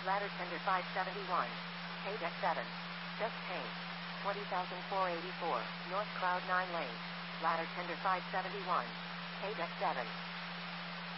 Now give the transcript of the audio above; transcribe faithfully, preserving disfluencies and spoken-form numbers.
Ladder tender five seventy-one. K deck seven. Just paint. twenty thousand four hundred eighty-four. North Cloud nine lane. Ladder tender five seventy-one. K deck seven.